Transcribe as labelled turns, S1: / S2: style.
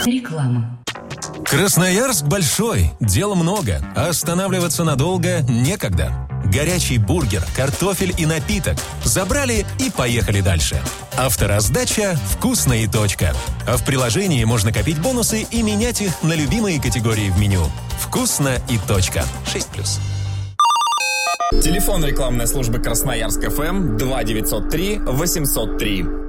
S1: Реклама.
S2: Красноярск большой, дел много, а останавливаться надолго некогда. Горячий бургер, картофель и напиток. Забрали и поехали дальше. Автораздача «Вкусно и точка». А в приложении можно копить бонусы и менять их на любимые категории в меню. «Вкусно и точка». 6+.
S3: Телефон рекламной службы Красноярск ФМ 2903 803.